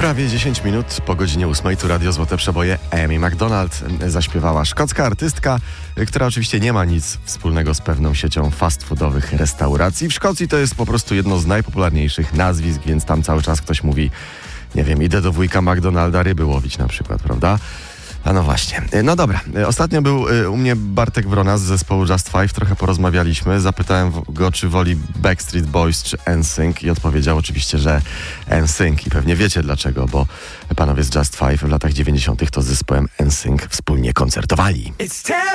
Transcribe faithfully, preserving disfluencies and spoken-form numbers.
Prawie dziesięć minut po godzinie ósmej, tu Radio Złote Przeboje. Amy Macdonald zaśpiewała, szkocka artystka, która oczywiście nie ma nic wspólnego z pewną siecią fast foodowych restauracji. W Szkocji to jest po prostu jedno z najpopularniejszych nazwisk, więc tam cały czas ktoś mówi, nie wiem, idę do wujka McDonalda ryby łowić na przykład, prawda? A no właśnie. No dobra. Ostatnio był u mnie Bartek Wrona z zespołu Just Five. Trochę porozmawialiśmy. Zapytałem go, czy woli Backstreet Boys czy N Sync i odpowiedział oczywiście, że N Sync. I pewnie wiecie dlaczego, bo panowie z Just Five w latach dziewięćdziesiątych to z zespołem N Sync wspólnie koncertowali.